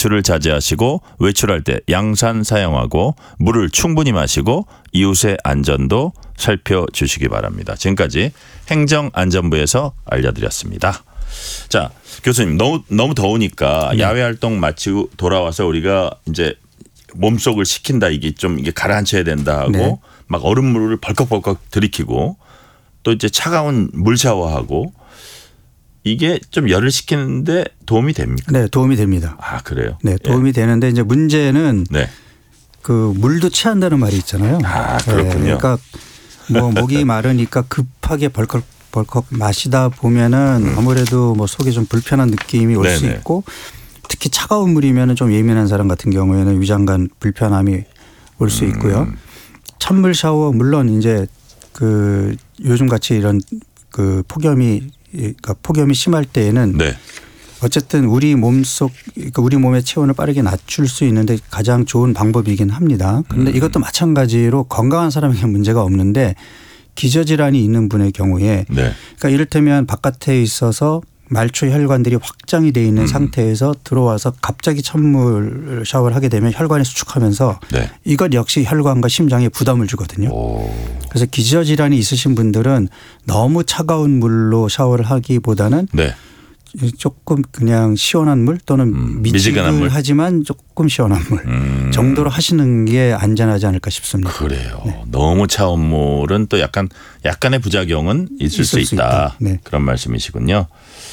외출을 자제하시고 외출할 때 양산 사용하고 물을 충분히 마시고 이웃의 안전도 살펴주시기 바랍니다. 지금까지 행정안전부에서 알려드렸습니다. 자, 교수님 너무 더우니까 야외 활동 마치고 돌아와서 우리가 이제 몸속을 식힌다 이게 가라앉혀야 된다 하고 막 얼음물을 벌컥벌컥 들이키고 또 이제 차가운 물 샤워하고 이게 좀 열을 식히는데 도움이 됩니까? 네, 도움이 됩니다. 아, 그래요? 네, 도움이 되는데 이제 문제는 그 물도 취한다는 말이 있잖아요. 아, 그렇군요. 네, 그러니까 뭐 목이 마르니까 급하게 벌컥 마시다 보면은 아무래도 뭐 속에 좀 불편한 느낌이 올 수 있고 특히 차가운 물이면은 좀 예민한 사람 같은 경우에는 위장관 불편함이 올 수 있고요. 찬물 샤워 물론 이제 그 요즘 같이 이런 그 폭염이 심할 때에는 어쨌든 우리 몸속 그러니까 우리 몸의 체온을 빠르게 낮출 수 있는데 가장 좋은 방법이긴 합니다. 그런데 이것도 마찬가지로 건강한 사람에게 문제가 없는데 기저질환이 있는 분의 경우에 그러니까 이를테면 바깥에 있어서 말초 혈관들이 확장이 되어 있는 상태에서 들어와서 갑자기 찬물 샤워를 하게 되면 혈관이 수축하면서 이것 역시 혈관과 심장에 부담을 주거든요. 그래서 기저질환이 있으신 분들은 너무 차가운 물로 샤워를 하기보다는 조금 그냥 시원한 물 또는 미지근하지만 조금 시원한 물 정도로 하시는 게 안전하지 않을까 싶습니다. 그래요. 너무 차가운 물은 또 약간의 부작용은 있을 수 있다. 그런 말씀이시군요.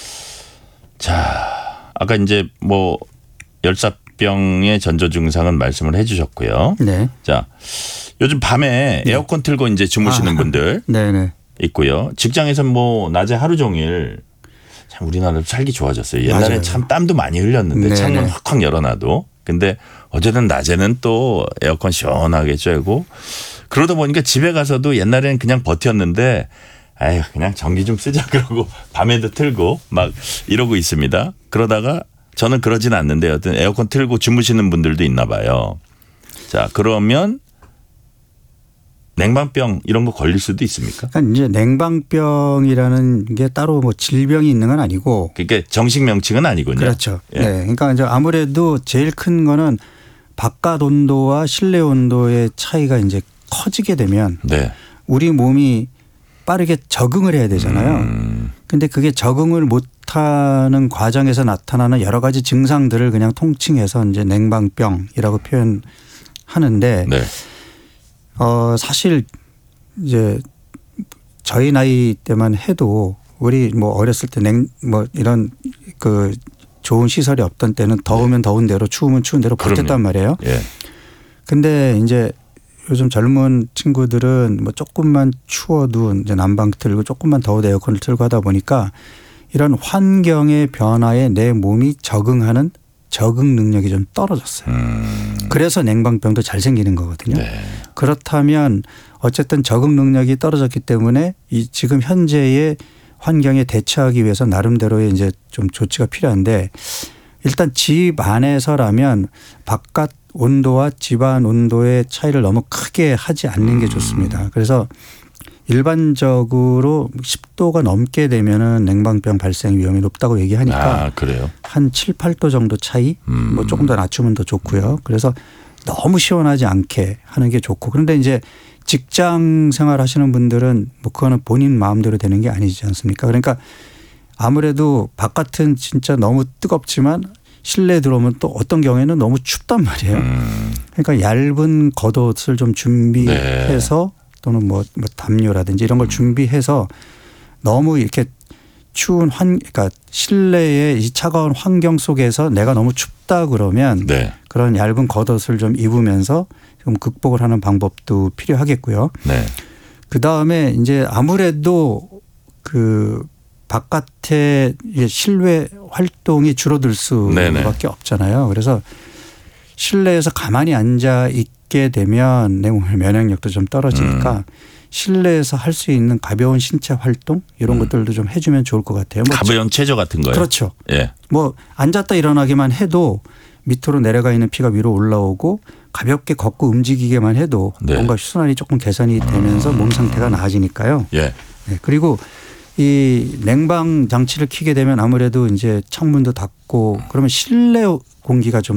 자, 아까 이제 뭐 열사병의 전조 증상은 말씀을 해 주셨고요. 자, 요즘 밤에 에어컨 틀고 이제 주무시는 분들 있고요. 직장에서 뭐 낮에 하루 종일 참 우리나라도 살기 좋아졌어요. 옛날에 참 땀도 많이 흘렸는데 창문 확확 열어놔도. 근데 어제는 낮에는 또 에어컨 시원하게 쬐고 그러다 보니까 집에 가서도 옛날에는 그냥 버텼는데 아유 그냥 전기 좀 쓰자 그러고 밤에도 틀고 막 이러고 있습니다. 그러다가 저는 그러진 않는데 어떤 에어컨 틀고 주무시는 분들도 있나 봐요. 자, 그러면 냉방병 이런 거 걸릴 수도 있습니까? 그러니까 이제 냉방병이라는 게 따로 뭐 질병이 있는 건 아니고. 그러니까 정식 명칭은 아니군요. 그렇죠. 그러니까 이제 아무래도 제일 큰 거는 바깥 온도와 실내 온도의 차이가 이제 커지게 되면 우리 몸이 빠르게 적응을 해야 되잖아요. 근데 그게 적응을 못하는 과정에서 나타나는 여러 가지 증상들을 그냥 통칭해서 이제 냉방병이라고 표현하는데 사실 이제 저희 나이 때만 해도 우리 뭐 어렸을 때 뭐 이런 그 좋은 시설이 없던 때는 더우면 더운 대로 추우면 추운 대로 버텼단 말이에요. 근데 이제 요즘 젊은 친구들은 뭐 조금만 추워도 이제 난방 틀고 조금만 더워도 에어컨을 틀고 하다 보니까 이런 환경의 변화에 내 몸이 적응하는 적응 능력이 좀 떨어졌어요. 그래서 냉방병도 잘 생기는 거거든요. 그렇다면 어쨌든 적응 능력이 떨어졌기 때문에 이 지금 현재의 환경에 대처하기 위해서 나름대로의 이제 좀 조치가 필요한데 일단 집 안에서라면 바깥 온도와 집 안 온도의 차이를 너무 크게 하지 않는 게 좋습니다. 그래서 일반적으로 10도가 넘게 되면은 냉방병 발생 위험이 높다고 얘기하니까 그래요? 한 7, 8도 정도 차이 뭐 조금 더 낮추면 더 좋고요. 그래서 너무 시원하지 않게 하는 게 좋고 그런데 이제 직장 생활 하시는 분들은 뭐 그거는 본인 마음대로 되는 게 아니지 않습니까? 그러니까 아무래도 바깥은 진짜 너무 뜨겁지만 실내에 들어오면 또 어떤 경우에는 너무 춥단 말이에요. 그러니까 얇은 겉옷을 좀 준비해서 또는 뭐 담요라든지 이런 걸 준비해서 너무 이렇게 추운 그러니까 실내의 이 차가운 환경 속에서 내가 너무 춥다 그러면 그런 얇은 겉옷을 좀 입으면서 좀 극복을 하는 방법도 필요하겠고요. 그다음에 이제 아무래도 그 바깥에 실외 활동이 줄어들 수밖에 없잖아요. 그래서 실내에서 가만히 앉아 있게 되면 내 몸의 면역력도 좀 떨어지니까 실내에서 할 수 있는 가벼운 신체 활동 이런 것들도 좀 해주면 좋을 것 같아요. 뭐 가벼운 체조 같은 거요? 그렇죠. 뭐 앉았다 일어나기만 해도 밑으로 내려가 있는 피가 위로 올라오고 가볍게 걷고 움직이기만 해도 뭔가 혈순환이 조금 개선이 되면서 몸 상태가 나아지니까요. 그리고 이 냉방 장치를 켜게 되면 아무래도 이제 창문도 닫고 그러면 실내 공기가 좀